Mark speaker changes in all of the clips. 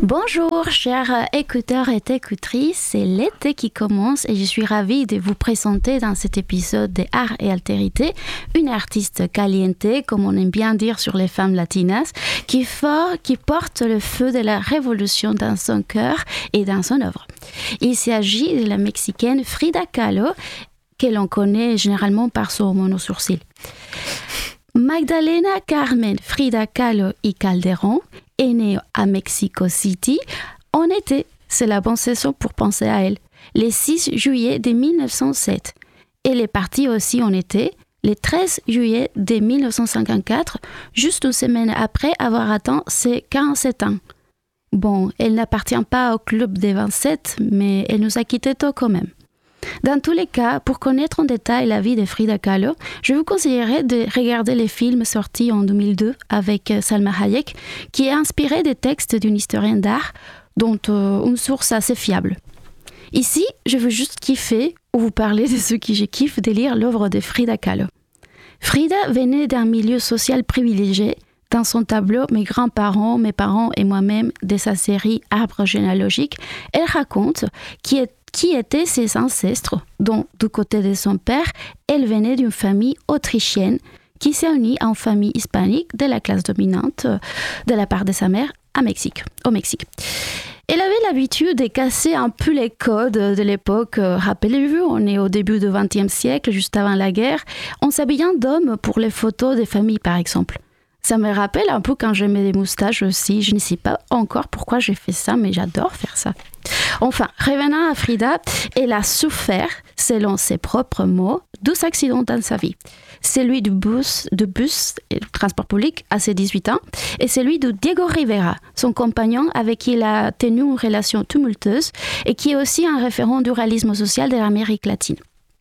Speaker 1: Bonjour chers écouteurs et écoutrices, c'est l'été qui commence et je suis ravie de vous présenter dans cet épisode de Art et Altérité une artiste caliente, comme on aime bien dire sur les femmes latinas, qui porte le feu de la révolution dans son cœur et dans son œuvre. Il s'agit de la Mexicaine Frida Kahlo, que l'on connaît généralement par son monosourcil. Magdalena Carmen Frida Kahlo y Calderón est née à Mexico City en été. C'est la bonne saison pour penser à elle. Le 6 juillet de 1907. Elle est partie aussi en été, le 13 juillet de 1954, juste une semaine après avoir atteint ses 47 ans. Bon, elle n'appartient pas au club des 27, mais elle nous a quittés tôt quand même. Dans tous les cas, pour connaître en détail la vie de Frida Kahlo, je vous conseillerais de regarder les films sortis en 2002 avec Salma Hayek, qui est inspiré des textes d'une historienne d'art, dont une source assez fiable. Ici, je veux juste kiffer ou vous parler de ce que je kiffe de lire l'œuvre de Frida Kahlo. Frida venait d'un milieu social privilégié. Dans son tableau « Mes grands-parents, mes parents et moi-même » de sa série « Arbre généalogique », elle raconte qui étaient ses ancêtres, dont du côté de son père, elle venait d'une famille autrichienne qui s'est unie en famille hispanique de la classe dominante de la part de sa mère au Mexique. Elle avait l'habitude de casser un peu les codes de l'époque. Rappelez-vous, on est au début du XXe siècle, juste avant la guerre, en s'habillant d'hommes pour les photos des familles, par exemple. Ça me rappelle un peu quand je mets des moustaches aussi. Je ne sais pas encore pourquoi j'ai fait ça, mais j'adore faire ça. Enfin, revenant à Frida, elle a souffert, selon ses propres mots, 12 accidents dans sa vie. Celui du bus et du transport public à ses 18 ans, et celui de Diego Rivera, son compagnon avec qui il a tenu une relation tumultueuse et qui est aussi un référent du réalisme social de l'Amérique latine.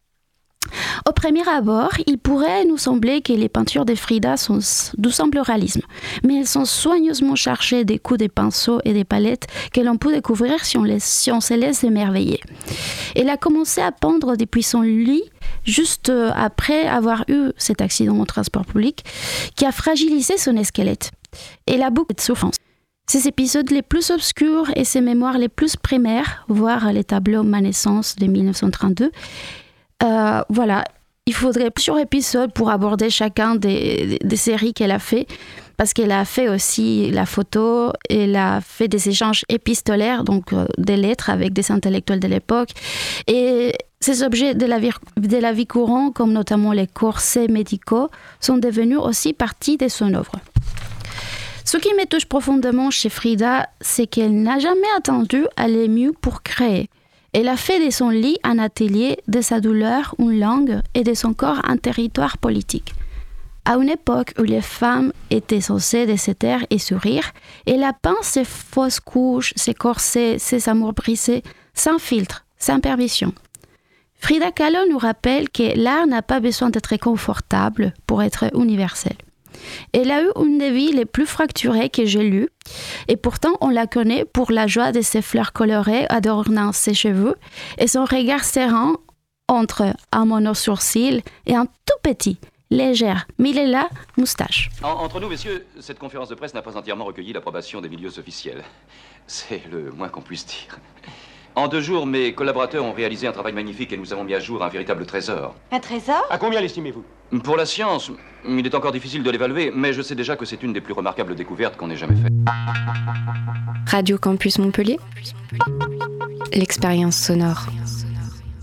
Speaker 1: Au premier abord, il pourrait nous sembler que les peintures de Frida sont du simple réalisme, mais elles sont soigneusement chargées des coups de pinceau et des palettes que l'on peut découvrir si on se laisse émerveiller. Elle a commencé à peindre depuis son lit, juste après avoir eu cet accident au transport public, qui a fragilisé son squelette. Elle a beaucoup de souffrance. Ses épisodes les plus obscurs et ses mémoires les plus primaires, voire les tableaux Ma naissance de 1932, voilà, il faudrait plusieurs épisodes pour aborder chacun des séries qu'elle a fait, parce qu'elle a fait aussi la photo, elle a fait des échanges épistolaires, donc des lettres avec des intellectuels de l'époque, et ces objets de la vie courante, comme notamment les corsets médicaux, sont devenus aussi partie de son œuvre. Ce qui me touche profondément chez Frida, c'est qu'elle n'a jamais attendu aller mieux pour créer. Elle a fait de son lit un atelier, de sa douleur une langue et de son corps un territoire politique. À une époque où les femmes étaient censées se taire et sourire, elle a peint ses fausses couches, ses corsets, ses amours brisés, sans filtre, sans permission. Frida Kahlo nous rappelle que l'art n'a pas besoin d'être confortable pour être universel. Elle a eu une des vies les plus fracturées que j'ai lues, et pourtant on la connaît pour la joie de ses fleurs colorées adornant ses cheveux et son regard serein entre un monosourcil et un tout petit, légère, Millela moustache.
Speaker 2: Entre nous, messieurs, cette conférence de presse n'a pas entièrement recueilli l'approbation des milieux officiels. C'est le moins qu'on puisse dire. En 2 jours, mes collaborateurs ont réalisé un travail magnifique et nous avons mis à jour un véritable trésor.
Speaker 3: Un trésor ?
Speaker 4: À combien l'estimez-vous ?
Speaker 2: Pour la science, il est encore difficile de l'évaluer, mais je sais déjà que c'est une des plus remarquables découvertes qu'on ait jamais faites.
Speaker 5: Radio Campus Montpellier, l'expérience sonore.